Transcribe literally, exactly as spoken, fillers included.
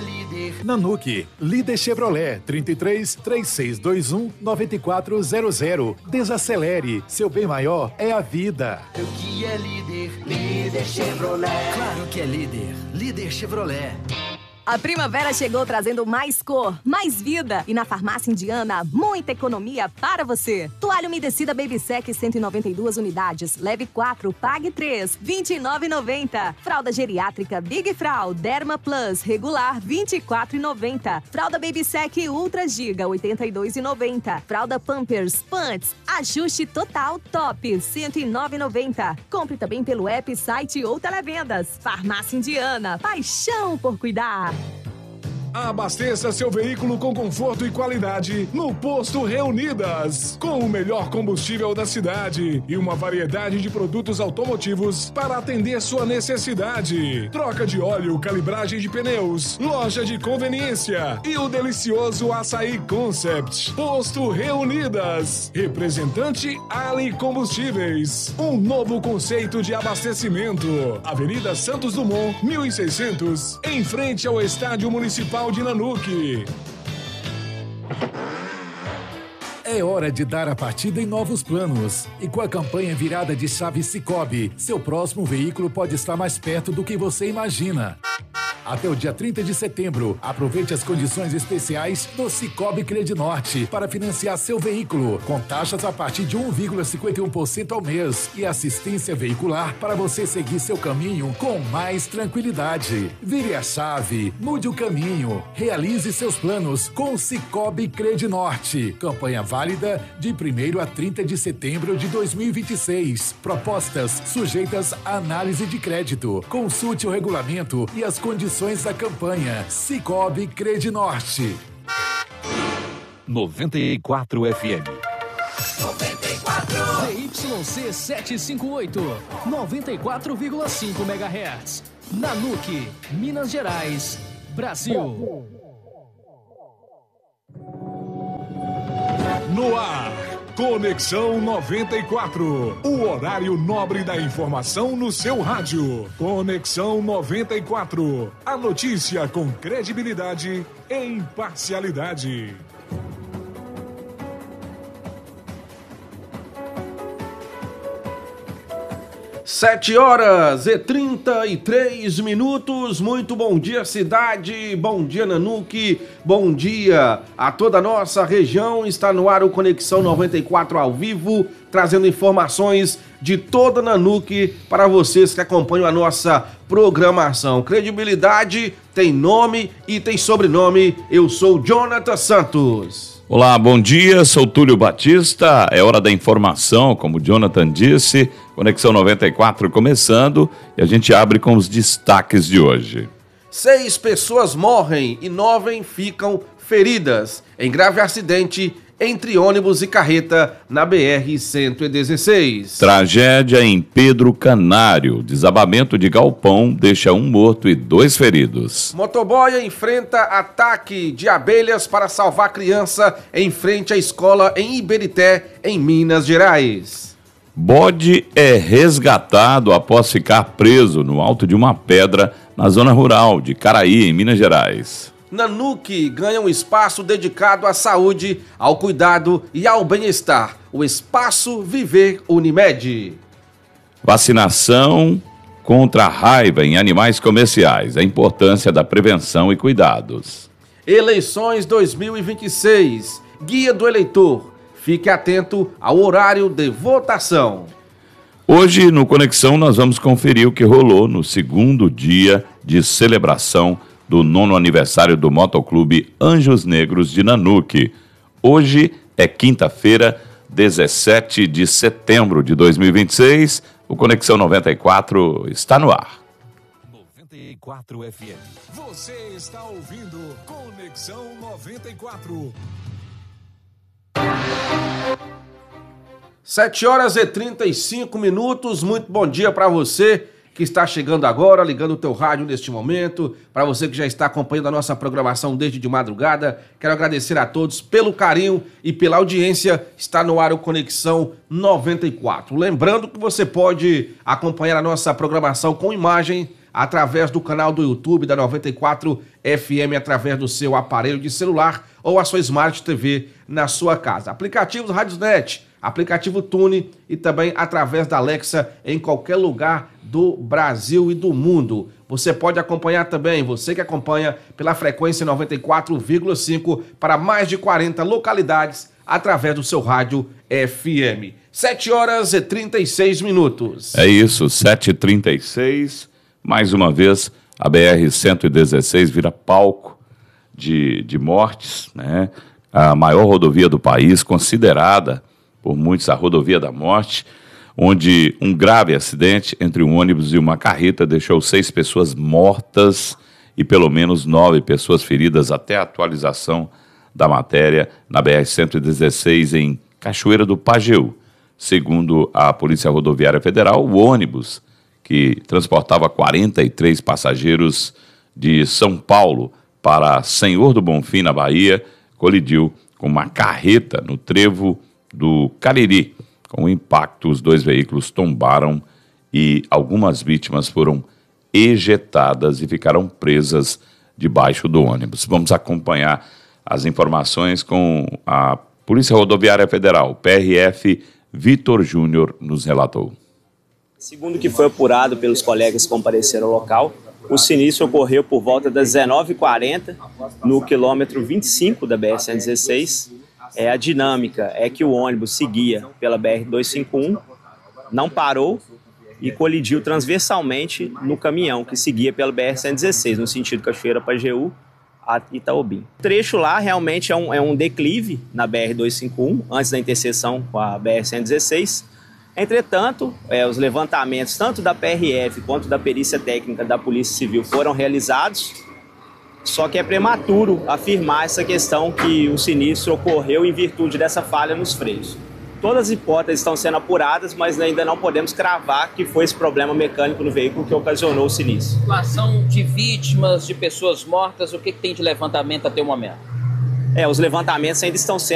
líder. Nanuque, líder Chevrolet, trinta e três, três seis dois um, nove quatro zero zero. Desacelere, seu bem maior é a vida. O que é líder? Líder Chevrolet. Claro que é líder. Líder Chevrolet. A primavera chegou trazendo mais cor, mais vida. E na Farmácia Indiana, muita economia para você. Toalha umedecida Babysec cento e noventa e duas unidades. Leve quatro, pague três. vinte e nove reais e noventa centavos. Fralda geriátrica Big Frau Derma Plus regular vinte e quatro reais e noventa centavos. Fralda Babysec Ultra Giga oitenta e dois reais e noventa centavos. Fralda Pampers Pants Ajuste Total Top cento e nove reais e noventa centavos. Compre também pelo app, site ou televendas. Farmácia Indiana, paixão por cuidar. Abasteça seu veículo com conforto e qualidade no Posto Reunidas, com o melhor combustível da cidade e uma variedade de produtos automotivos para atender sua necessidade. Troca de óleo, calibragem de pneus, loja de conveniência e o delicioso Açaí Concept. Posto Reunidas, representante Ali Combustíveis, um novo conceito de abastecimento. Avenida Santos Dumont, mil e seiscentos, em frente ao Estádio Municipal de Nanuque. É hora de dar a partida em novos planos. E com a campanha virada de chave Sicoob, seu próximo veículo pode estar mais perto do que você imagina. Até o dia trinta de setembro, aproveite as condições especiais do Sicoob Credinorte para financiar seu veículo, com taxas a partir de um vírgula cinquenta e um por cento ao mês e assistência veicular para você seguir seu caminho com mais tranquilidade. Vire a chave, mude o caminho, realize seus planos com o Sicoob Credinorte. Campanha válida de primeiro a trinta de setembro de dois mil e vinte e seis. Propostas sujeitas à análise de crédito. Consulte o regulamento e as condições da campanha. Sicoob Credinorte. noventa e quatro F M. noventa e quatro. Z Y C setecentos e cinquenta e oito. noventa e quatro vírgula cinco megahertz. Nanuque, Minas Gerais, Brasil. No ar, Conexão noventa e quatro. O horário nobre da informação no seu rádio. Conexão noventa e quatro. A notícia com credibilidade e imparcialidade. Sete horas e trinta e três minutos. Muito bom dia, cidade. Bom dia, Nanuque. Bom dia a toda a nossa região. Está no ar o Conexão noventa e quatro ao vivo, trazendo informações de toda Nanuque para vocês que acompanham a nossa programação. Credibilidade tem nome e tem sobrenome. Eu sou Jonathan Santos. Olá, bom dia, sou Túlio Batista, é hora da informação, como o Jonathan disse, Conexão noventa e quatro começando e a gente abre com os destaques de hoje. Seis pessoas morrem e nove ficam feridas em grave acidente entre ônibus e carreta na B R cento e dezesseis. Tragédia em Pedro Canário, desabamento de galpão deixa um morto e dois feridos. Motoboia enfrenta ataque de abelhas para salvar criança em frente à escola em Iberité, em Minas Gerais. Bode é resgatado após ficar preso no alto de uma pedra na zona rural de Caraí, em Minas Gerais. Nanuque ganha um espaço dedicado à saúde, ao cuidado e ao bem-estar. O Espaço Viver Unimed. Vacinação contra a raiva em animais comerciais. A importância da prevenção e cuidados. Eleições dois mil e vinte e seis. Guia do eleitor. Fique atento ao horário de votação. Hoje, no Conexão, nós vamos conferir o que rolou no segundo dia de celebração do nono aniversário do Motoclube Anjos Negros de Nanuque. Hoje é quinta-feira, dezessete de setembro de dois mil e vinte e seis. O Conexão noventa e quatro está no ar. noventa e quatro F M. Você está ouvindo Conexão noventa e quatro. Sete horas e trinta e cinco minutos. Muito bom dia para você que está chegando agora, ligando o teu rádio neste momento, para você que já está acompanhando a nossa programação desde de madrugada. Quero agradecer a todos pelo carinho e pela audiência. Está no ar o Conexão noventa e quatro. Lembrando que você pode acompanhar a nossa programação com imagem através do canal do YouTube da noventa e quatro F M, através do seu aparelho de celular ou a sua Smart T V na sua casa. Aplicativos Radiosnet, aplicativo Tune e também através da Alexa em qualquer lugar do Brasil e do mundo. Você pode acompanhar também, você que acompanha pela frequência noventa e quatro vírgula cinco para mais de quarenta localidades através do seu rádio F M. sete horas e trinta e seis minutos. É isso, sete e trinta e seis. Mais uma vez, a B R cento e dezesseis vira palco de, de mortes, né? A maior rodovia do país, considerada por muitos a rodovia da morte, onde um grave acidente entre um ônibus e uma carreta deixou seis pessoas mortas e pelo menos nove pessoas feridas até a atualização da matéria na B R cento e dezesseis em Cachoeira do Pajeú. Segundo a Polícia Rodoviária Federal, o ônibus que transportava quarenta e três passageiros de São Paulo para Senhor do Bonfim, na Bahia, colidiu com uma carreta no trevo do Cariri. Com o impacto, os dois veículos tombaram e algumas vítimas foram ejetadas e ficaram presas debaixo do ônibus. Vamos acompanhar as informações com a Polícia Rodoviária Federal. P R F Vitor Júnior nos relatou. Segundo o que foi apurado pelos colegas que compareceram ao local, o sinistro ocorreu por volta das dezenove e quarenta no quilômetro vinte e cinco da B R cento e dezesseis. É, a dinâmica é que o ônibus seguia pela B R duzentos e cinquenta e um, não parou e colidiu transversalmente no caminhão que seguia pela B R cento e dezesseis, no sentido Cachoeira-Pajeú a Itaobim. O trecho lá realmente é um, é um declive na B R duzentos e cinquenta e um, antes da interseção com a B R cento e dezesseis. Entretanto, é, os levantamentos tanto da P R F quanto da perícia técnica da Polícia Civil foram realizados, só que é prematuro afirmar essa questão que o sinistro ocorreu em virtude dessa falha nos freios. Todas as hipóteses estão sendo apuradas, mas ainda não podemos cravar que foi esse problema mecânico no veículo que ocasionou o sinistro. Situação de vítimas, de pessoas mortas, o que, que tem de levantamento até o momento? É, os levantamentos ainda estão sendo